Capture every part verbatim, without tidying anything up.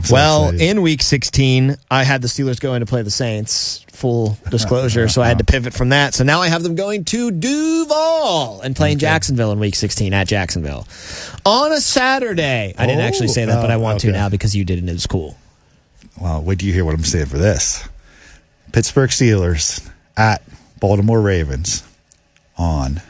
I'm so well, excited. in week sixteen, I had the Steelers going to play the Saints. Full disclosure, so I had to pivot from that. So now I have them going to Duval and playing okay. Jacksonville in week sixteen at Jacksonville on a Saturday. I didn't oh, actually say that, oh, but I want okay. to now because you did and it was cool. Well, wait till you hear what I'm saying for this. Pittsburgh Steelers at Baltimore Ravens on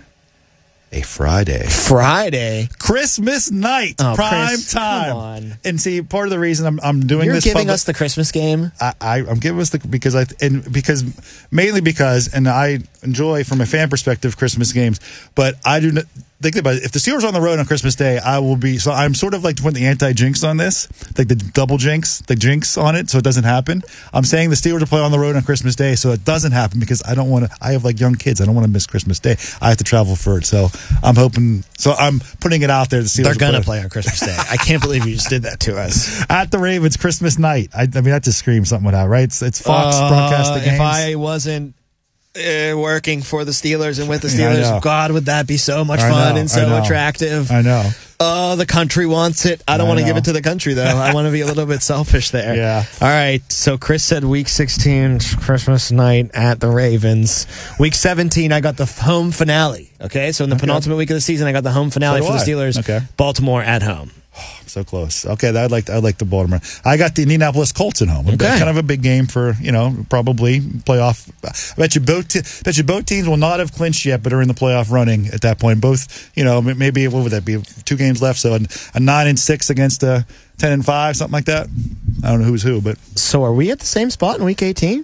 a Friday. Friday? Christmas night. Oh, prime Chris, time. Come on. And see, part of the reason I'm I'm doing You're this giving public, us the Christmas game? I, I I'm giving us the because I and because mainly because and I enjoy from a fan perspective Christmas games, but I do not think about it. If the Steelers are on the road on Christmas Day, I will be so I'm sort of like putting the anti-jinx on this, like the double jinx, the jinx on it, so it doesn't happen. I'm saying the Steelers are playing on the road on Christmas Day, so it doesn't happen because I don't want to. I have like young kids. I don't want to miss Christmas Day. I have to travel for it, so I'm hoping. So I'm putting it out there. The Steelers They're gonna play on Christmas Day. I can't believe you just did that to us at the Ravens Christmas night. I, I mean, that just screams something out, right? It's, it's Fox uh, broadcast the games. If I wasn't uh, working for the Steelers and with the Steelers, yeah, God, would that be so much fun and so attractive? I know. Oh, the country wants it. I don't I want to give it to the country, though. I want to be a little bit selfish there. Yeah. All right. So Chris said week sixteen, Christmas night at the Ravens. Week seventeen, I got the home finale. Okay. So in the okay. penultimate week of the season, I got the home finale so for the I. Steelers. Okay. Baltimore at home. Oh, I'm so close. Okay, I'd like I'd like the Baltimore. I got the Indianapolis Colts at home. Okay. Kind of a big game for you know probably playoff. I bet you both te- bet you both teams will not have clinched yet, but are in the playoff running at that point. Both you know maybe what would that be? Two games left, so a nine and six against a ten and five, something like that. I don't know who's who, but so are we at the same spot in week eighteen?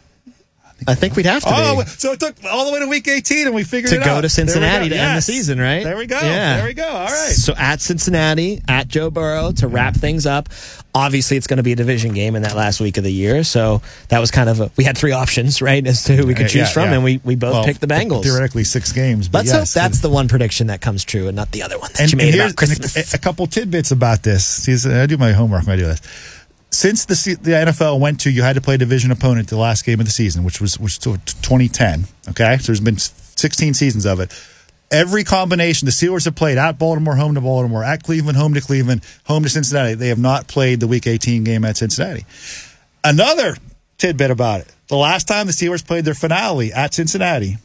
I think we'd have to oh, be. So it took all the way to week eighteen, and we figured to it out. To go to Cincinnati to yes. end the season, right? There we go. Yeah. There we go. All right. So at Cincinnati, at Joe Burrow, to wrap things up. Obviously, it's going to be a division game in that last week of the year. So that was kind of a, we had three options, right, as to who we could choose yeah, from, yeah. and we, we both well, picked the Bengals. Theoretically, six games. But Let's yes. hope that's the one prediction that comes true and not the other one that and, you made and about Christmas. A, a couple tidbits about this. See, I do my homework when I do this. Since the the N F L went to, you had to play a division opponent the last game of the season, which was which was twenty ten. Okay, so there's been sixteen seasons of it. Every combination, the Steelers have played at Baltimore, home to Baltimore, at Cleveland, home to Cleveland, home to Cincinnati. They have not played the Week eighteen game at Cincinnati. Another tidbit about it: the last time the Steelers played their finale at Cincinnati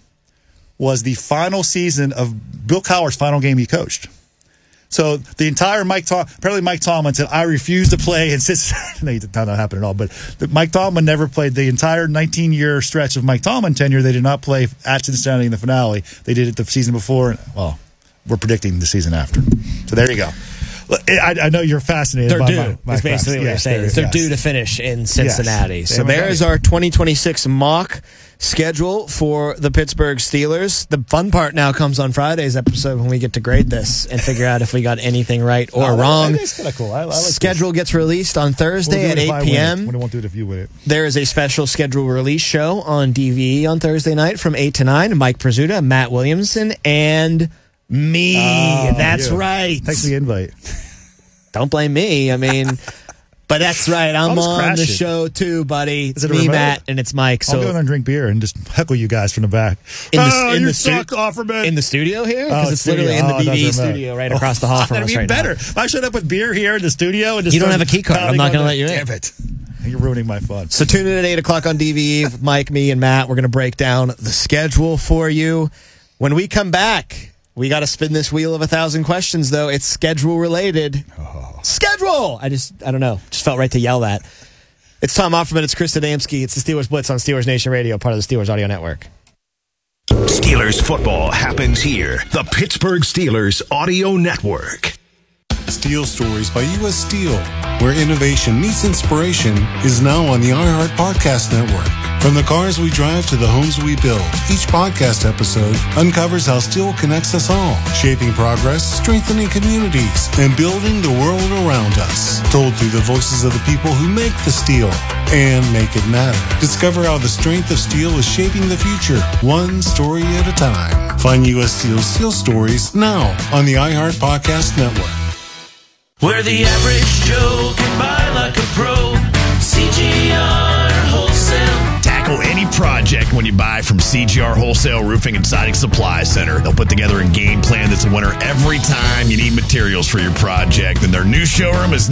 was the final season of Bill Cowher's final game he coached. So the entire Mike Tom apparently Mike Tomlin said, I refuse to play in Cincinnati. No, that didn't happen at all. But the, Mike Tomlin never played the entire nineteen-year stretch of Mike Tomlin tenure. They did not play at Cincinnati in the finale. They did it the season before. Well, we're predicting the season after. So there you go. I, I know you're fascinated they're by due, my, my is basically what yes, you're saying. They're, they're yes. due to finish in Cincinnati. Yes. So there's our twenty twenty-six mock schedule for the Pittsburgh Steelers. The fun part now comes on Friday's episode when we get to grade this and figure out if we got anything right or oh, wrong. That's kind of cool. I, I like schedule this. Gets released on Thursday we'll at eight p.m. We won't do it if you win it. There is a special schedule release show on D V E on Thursday night from eight to nine. Mike Prizzuta, Matt Williamson, and me. Oh, that's yeah. right. Thanks for the invite. Don't blame me. I mean, but that's right. I'm on crashing. the show too, buddy. It's me, remote? Matt, and it's Mike. So I'll go in and drink beer and just heckle you guys from the back. In the, oh, in you the suck, stu- Offerman. In the studio here? Because oh, it's studio. literally in the oh, B B E studio remote. Right across the hall from That'd us be right better. now. If I showed up with beer here in the studio and just you don't have a key card. I'm not going to let you in. Damn it. You're ruining my fun. So tune in at eight o'clock on D V E with Mike, me, and Matt. We're going to break down the schedule for you. When we come back, we got to spin this wheel of a thousand questions, though. It's schedule related. Oh. Schedule! I just, I don't know. Just felt right to yell that. It's Tom Offerman. It's Chris Adamski. It's the Steelers Blitz on Steelers Nation Radio, part of the Steelers Audio Network. Steelers football happens here. The Pittsburgh Steelers Audio Network. Steel Stories by U S Steel, where innovation meets inspiration, is now on the iHeart Podcast Network. From the cars we drive to the homes we build, each podcast episode uncovers how steel connects us all, shaping progress, strengthening communities, and building the world around us. Told through the voices of the people who make the steel and make it matter. Discover how the strength of steel is shaping the future, one story at a time. Find U S Steel's Steel Stories now on the iHeart Podcast Network. Where the average Joe can buy like a pro. C G R Wholesale. Tackle any project when you buy from C G R Wholesale Roofing and Siding Supply Center. They'll put together a game plan that's a winner every time you need materials for your project. And their new showroom is